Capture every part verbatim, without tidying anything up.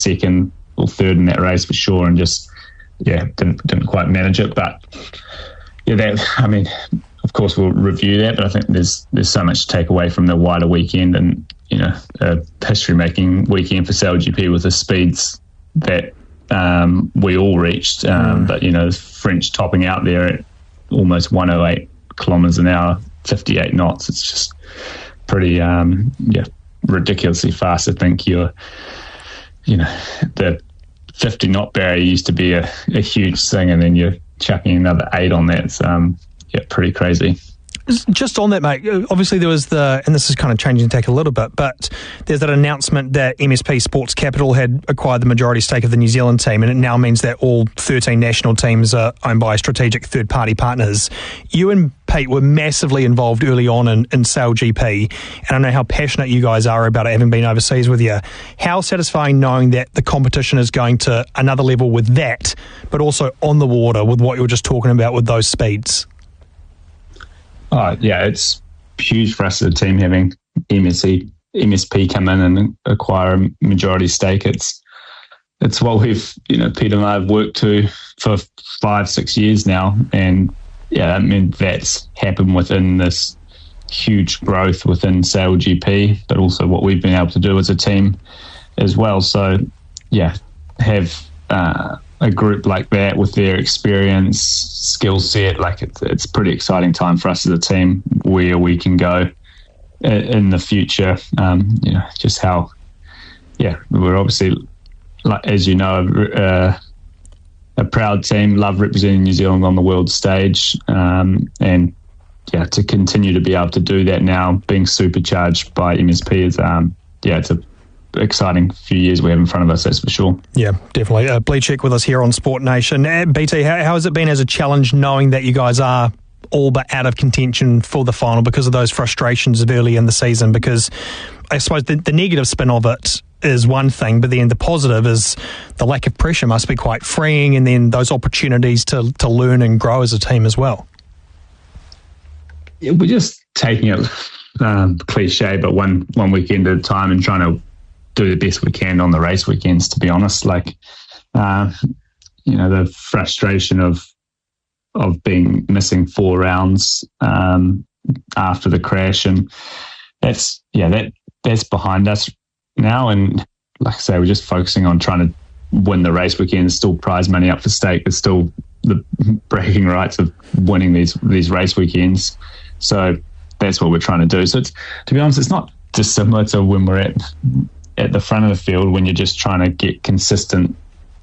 second or third in that race for sure, and just yeah didn't didn't quite manage it. But yeah, that I mean, of course we'll review that, but I think there's there's so much to take away from the wider weekend, and you know, a history making weekend for Sail G P with the speeds that um, we all reached. Um, mm. But you know, the French topping out there at almost one oh eight kilometres an hour, fifty-eight knots. It's just pretty um, yeah ridiculously fast. I think you're you know the fifty knot barrier used to be a, a huge thing, and then you're chucking another eight on that. It's um, yeah pretty crazy. Just on that, mate, obviously there was the, and this is kind of changing tack a little bit, but there's that announcement that M S P Sports Capital had acquired the majority stake of the New Zealand team, and it now means that all thirteen national teams are owned by strategic third-party partners. You and Pete were massively involved early on in, in Sail G P, and I know how passionate you guys are about it, having been overseas with you. How satisfying knowing that the competition is going to another level with that, but also on the water with what you were just talking about with those speeds? Oh, yeah, it's huge for us as a team having M S C, M S P come in and acquire a majority stake. It's it's what we've, you know, Peter and I have worked to for five, six years now. And yeah, I mean, that's happened within this huge growth within Sail G P, but also what we've been able to do as a team as well. So yeah, have uh, a group like that with their experience, skill set, like it's, it's a pretty exciting time for us as a team where we can go in, in the future. Um, you know, just how, yeah, we're obviously, like, as you know, uh, a proud team, love representing New Zealand on the world stage, um, and yeah, to continue to be able to do that now, being supercharged by M S P is, um, yeah, it's a exciting few years we have in front of us, that's for sure. Yeah, definitely. Uh, Bleachek with us here on Sport Nation. Uh, B T, how, how has it been as a challenge knowing that you guys are all but out of contention for the final because of those frustrations of early in the season? Because I suppose the, the negative spin of it is one thing, but then the positive is the lack of pressure must be quite freeing, and then those opportunities to, to learn and grow as a team as well. Yeah, we're just taking it um, cliche, but one, one weekend at a time and trying to do the best we can on the race weekends, to be honest. Like, uh, you know, the frustration of of being missing four rounds um, after the crash, and that's yeah, that that's behind us now. And like I say, we're just focusing on trying to win the race weekend. There's still prize money up for stake. There's still the bragging rights of winning these these race weekends. So that's what we're trying to do. So it's, to be honest, it's not dissimilar to when we're at at the front of the field, when you're just trying to get consistent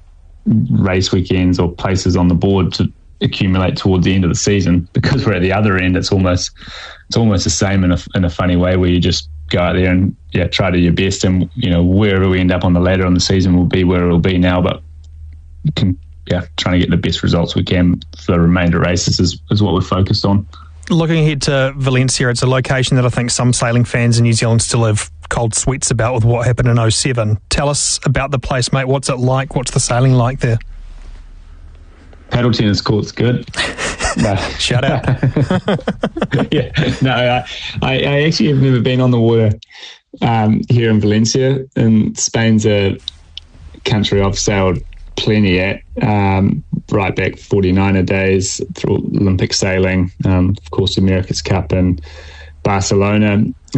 race weekends or places on the board to accumulate toward the end of the season. Because we're at the other end, it's almost it's almost the same in a in a funny way, where you just go out there and yeah try to do your best, and you know wherever we end up on the ladder on the season will be where it'll be now. But you can yeah trying to get the best results we can for the remainder of races is, is what we're focused on. Looking ahead to Valencia, it's a location that I think some sailing fans in New Zealand still have cold sweats about with what happened in oh seven. Tell us about the place, mate. What's it like? What's the sailing like there? Paddle tennis court's good. No. Shout out. yeah, no, I, I actually have never been on the water um, here in Valencia. And Spain's a country I've sailed plenty at, um, right back forty-niner days through Olympic sailing, um, of course, America's Cup in Barcelona.